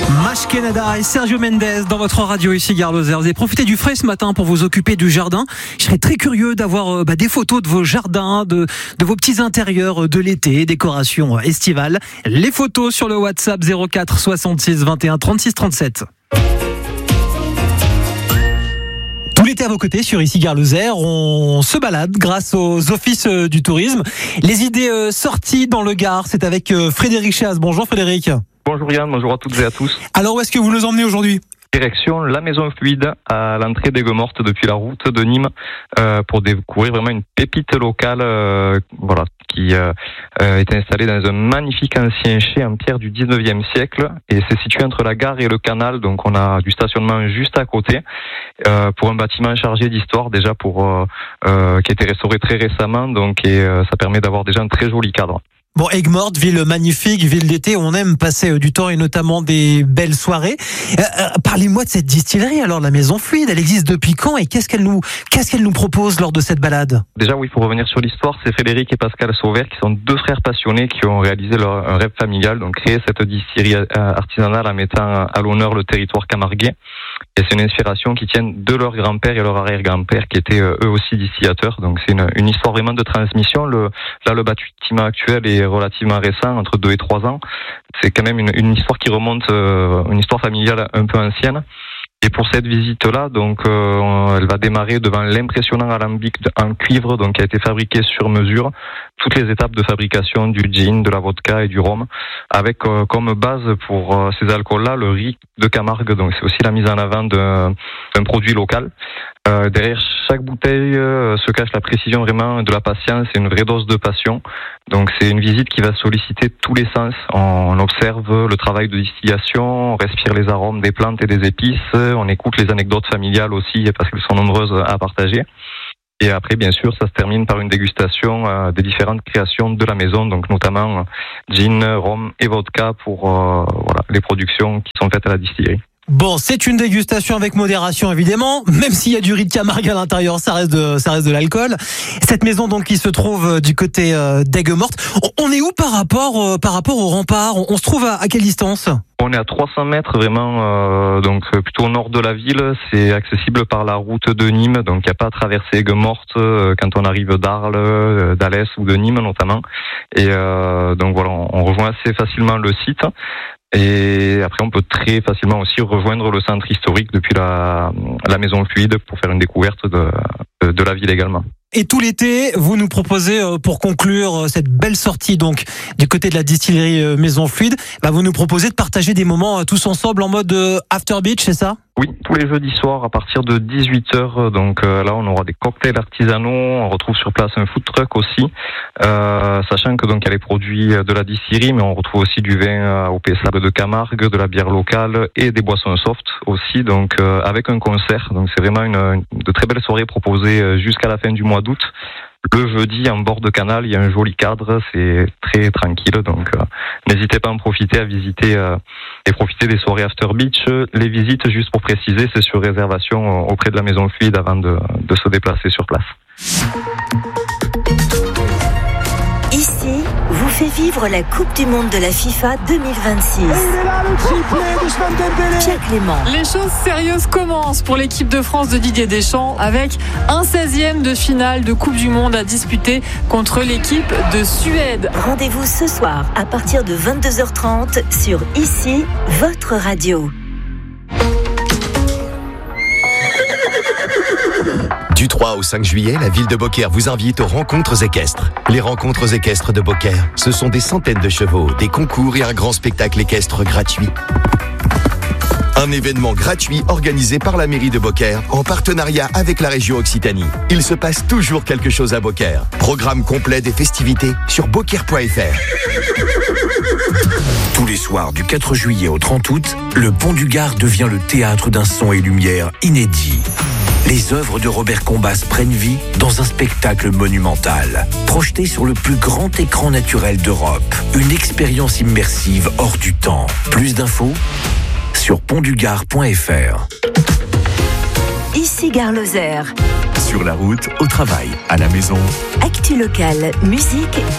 Mash Canada et Sergio Mendes dans votre radio ici Gare Lozère. Vous avez profité du frais ce matin pour vous occuper du jardin. Je serais très curieux d'avoir des photos de vos jardins, de vos petits intérieurs de l'été, décorations estivales. Les photos sur le WhatsApp 04 66 21 36 37. Tout l'été à vos côtés sur ici Gare Lozère, on se balade grâce aux offices du tourisme. Les idées sorties dans le Gard, c'est avec Frédéric Chaz. Bonjour Frédéric. Bonjour Yann, bonjour à toutes et à tous. Alors où est-ce que vous nous emmenez aujourd'hui ? Direction la Maison Fluide à l'entrée d'Aigues-Mortes depuis la route de Nîmes pour découvrir vraiment une pépite locale qui est installée dans un magnifique ancien chai en pierre du 19e siècle et c'est situé entre la gare et le canal, donc on a du stationnement juste à côté pour un bâtiment chargé d'histoire déjà qui a été restauré très récemment, ça permet d'avoir déjà un très joli cadre. Bon, Aigues-Mortes, ville magnifique, ville d'été, on aime passer du temps et notamment des belles soirées. Parlez-moi de cette distillerie, alors la Maison Fluide, elle existe depuis quand et qu'est-ce qu'elle nous propose lors de cette balade ? Déjà oui, pour revenir sur l'histoire, c'est Frédéric et Pascal Sauvert qui sont deux frères passionnés qui ont réalisé un rêve familial, donc créer cette distillerie artisanale en mettant à l'honneur le territoire camarguais. Et c'est une inspiration qui tient de leur grand-père et leur arrière-grand-père qui étaient eux aussi distillateurs. Donc c'est une histoire vraiment de transmission. Le bâtiment actuel est relativement récent, entre 2 et 3 ans. C'est quand même une histoire qui remonte, une histoire familiale un peu ancienne. Et pour cette visite-là, elle va démarrer devant l'impressionnant alambic en cuivre, qui a été fabriqué sur mesure, toutes les étapes de fabrication du gin, de la vodka et du rhum, avec comme base pour ces alcools-là le riz de Camargue. Donc c'est aussi la mise en avant d'un produit local. Derrière chaque bouteille se cache la précision vraiment de la patience et une vraie dose de passion. Donc c'est une visite qui va solliciter tous les sens. On observe le travail de distillation, on respire les arômes des plantes et des épices, on écoute les anecdotes familiales aussi parce qu'elles sont nombreuses à partager. Et après, bien sûr, ça se termine par une dégustation des différentes créations de la maison, donc notamment gin, rhum et vodka pour les productions qui sont faites à la distillerie. Bon, c'est une dégustation avec modération évidemment, même s'il y a du riz de Camargue à l'intérieur, ça reste de l'alcool. Cette maison donc qui se trouve du côté d'Aigues-Mortes. On est où par rapport au rempart ? On se trouve à quelle distance ? On est à 300 mètres vraiment, plutôt au nord de la ville. C'est accessible par la route de Nîmes, donc il n'y a pas à traverser Aigues-Mortes quand on arrive d'Arles, d'Alès ou de Nîmes notamment. Et on rejoint assez facilement le site. Et après, on peut très facilement aussi rejoindre le centre historique depuis la Maison Fluide pour faire une découverte de la ville également. Et tout l'été, vous nous proposez, pour conclure cette belle sortie donc du côté de la distillerie Maison Fluide, vous nous proposez de partager des moments tous ensemble en mode after beach, c'est ça ? Oui, tous les jeudis soirs à partir de 18h. Là, on aura des cocktails artisanaux. On retrouve sur place un food truck aussi, sachant que il y a les produits de la distillerie, mais on retrouve aussi du vin au Pessac de Camargue, de la bière locale et des boissons soft aussi. Avec un concert. Donc c'est vraiment de très belles soirées proposées jusqu'à la fin du mois d'août. Le jeudi, en bord de canal, il y a un joli cadre, c'est très tranquille, n'hésitez pas à en profiter, à visiter et profiter des soirées After Beach. Les visites, juste pour préciser, c'est sur réservation auprès de la Maison Fluide avant de se déplacer sur place. Ici, vous fait vivre la Coupe du Monde de la FIFA 2026. Pierre Clément. Les choses sérieuses commencent pour l'équipe de France de Didier Deschamps avec un 16e de finale de Coupe du Monde à disputer contre l'équipe de Suède. Rendez-vous ce soir à partir de 22h30 sur Ici, votre radio. Du 3 au 5 juillet, la ville de Beaucaire vous invite aux rencontres équestres. Les rencontres équestres de Beaucaire, ce sont des centaines de chevaux, des concours et un grand spectacle équestre gratuit. Un événement gratuit organisé par la mairie de Beaucaire en partenariat avec la région Occitanie. Il se passe toujours quelque chose à Beaucaire. Programme complet des festivités sur beaucaire.fr. Tous les soirs du 4 juillet au 30 août, le Pont du Gard devient le théâtre d'un son et lumière inédit. Les œuvres de Robert Combas prennent vie dans un spectacle monumental, projeté sur le plus grand écran naturel d'Europe. Une expérience immersive hors du temps. Plus d'infos sur pontdugard.fr. Ici Gare Lozère. Sur la route, au travail, à la maison. Actu locale, musique